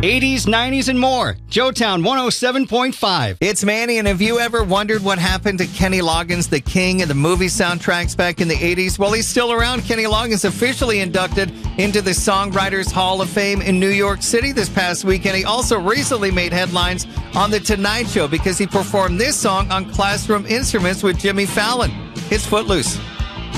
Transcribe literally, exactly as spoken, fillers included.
eighties, nineties, and more. Joetown one oh seven point five. It's Manny, and have you ever wondered what happened to Kenny Loggins, the king of the movie soundtracks back in the eighties? Well, he's still around. Kenny Loggins officially inducted into the Songwriters Hall of Fame in New York City this past weekend. He also recently made headlines on The Tonight Show because he performed this song on Classroom Instruments with Jimmy Fallon. It's Footloose.